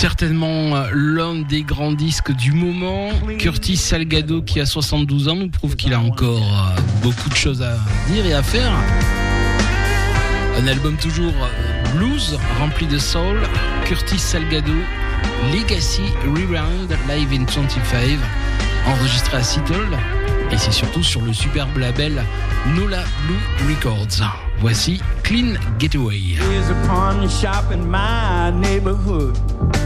Certainement l'un des grands disques du moment. Curtis Salgado, qui a 72 ans, nous prouve qu'il a encore beaucoup de choses à dire et à faire. Un album toujours blues, rempli de soul. Curtis Salgado, Legacy Rewound Live in 25, enregistré à Seattle. Et c'est surtout sur le superbe label Nola Blue Records. Voici Clean Getaway. There's a pawn shop in my neighborhood.